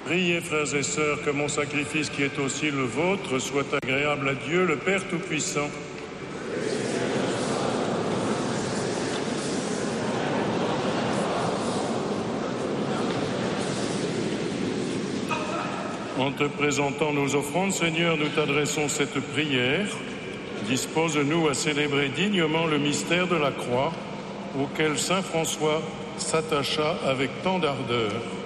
Priez, frères et sœurs, que mon sacrifice qui est aussi le vôtre soit agréable à Dieu, le Père Tout-Puissant. En te présentant nos offrandes, Seigneur, nous t'adressons cette prière. Dispose-nous à célébrer dignement le mystère de la croix, auquel saint François s'attacha avec tant d'ardeur.